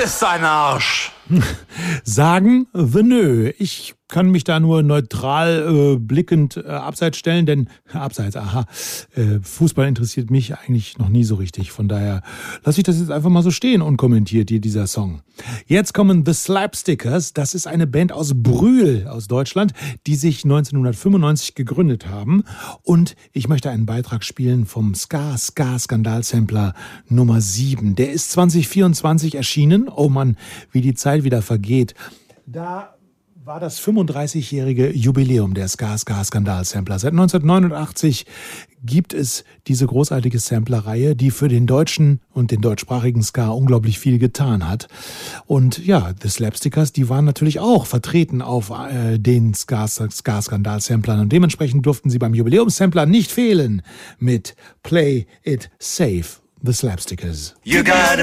ist ein Arsch. Sagen The Nö. Ich kann mich da nur neutral blickend abseits stellen, denn Fußball interessiert mich eigentlich noch nie so richtig. Von daher lasse ich das jetzt einfach mal so stehen, unkommentiert hier dieser Song. Jetzt kommen The Slapstickers. Das ist eine Band aus Brühl aus Deutschland, die sich 1995 gegründet haben. Und ich möchte einen Beitrag spielen vom Ska-Skandal-Sampler Nummer 7. Der ist 2024 erschienen. Oh Mann, wie die Zeit wieder vergeht. Da war das 35-jährige Jubiläum der Ska-Skandal-Sampler. Seit 1989 gibt es diese großartige Samplerreihe, die für den deutschen und den deutschsprachigen Ska unglaublich viel getan hat. Und ja, The Slapstickers, die waren natürlich auch vertreten auf den Ska-Skandal-Samplern und dementsprechend durften sie beim Jubiläumssampler nicht fehlen mit Play It Safe. The Slapstickers. You gotta